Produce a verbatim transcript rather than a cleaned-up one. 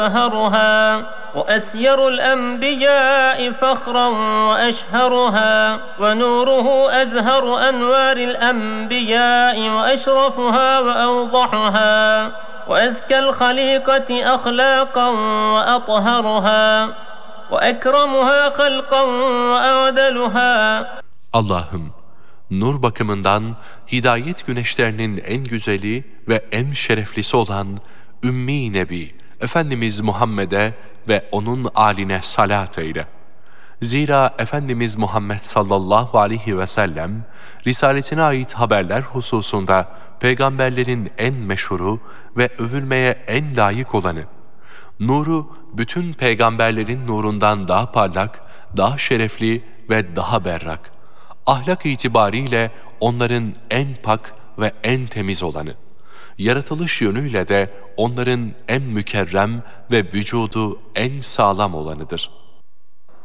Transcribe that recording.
أطهرها وأسير الأنبياء فخرا وأشهرها ونوره أزهر أنوار الأنبياء وأشرفها وأوضحها وأزكى الخليقة أخلاقا وأطهرها وأكرمها خلقا وأعدلها. Allah'ım, nur bakımından hidayet güneşlerinin en güzeli ve en şereflisi olan Ümmi Nebi Efendimiz Muhammed'e ve onun âline salat eyle. Zira Efendimiz Muhammed sallallahu aleyhi ve sellem, risaletine ait haberler hususunda peygamberlerin en meşhuru ve övülmeye en layık olanı, nuru bütün peygamberlerin nurundan daha parlak, daha şerefli ve daha berrak, ahlak itibariyle onların en pak ve en temiz olanı, yaratılış yönüyle de onların en mükerrem ve vücudu en sağlam olanıdır.